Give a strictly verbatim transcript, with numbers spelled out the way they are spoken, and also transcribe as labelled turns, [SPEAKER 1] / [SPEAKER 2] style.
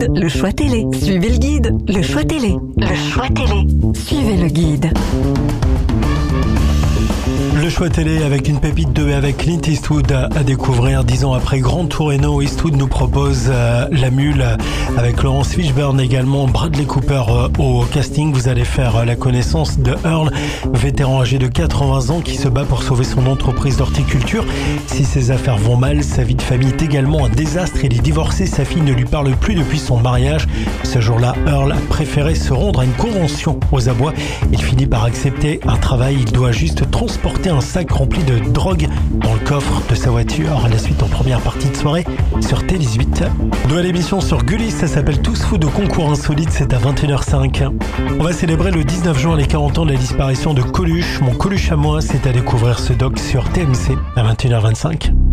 [SPEAKER 1] guide, le choix télé. Suivez le guide, le choix télé. Le choix télé. Suivez le guide.
[SPEAKER 2] Le choix télé avec une pépite de et avec Clint Eastwood à découvrir. Dix ans après Grand Torino, Eastwood nous propose euh, La Mule avec Laurence Fishburne, également Bradley Cooper euh, au casting. Vous allez faire euh, la connaissance de Earl, vétéran âgé de quatre-vingts ans qui se bat pour sauver son entreprise d'horticulture. Si ses affaires vont mal, sa vie de famille est également un désastre. Il est divorcé, sa fille ne lui parle plus depuis son mariage. Ce jour-là, Earl a préféré se rendre à une convention aux abois. Il finit par accepter un travail. Il doit juste transporter un sac rempli de drogue dans le coffre de sa voiture. La suite en première partie de soirée sur T dix-huit. Nouvelle émission sur Gulli, ça s'appelle Tous fous de concours insolite, c'est à vingt et une heures cinq. On va célébrer le dix-neuf juin les quarante ans de la disparition de Coluche. Mon Coluche à moi, c'est à découvrir ce doc sur T M C à vingt et une heures vingt-cinq.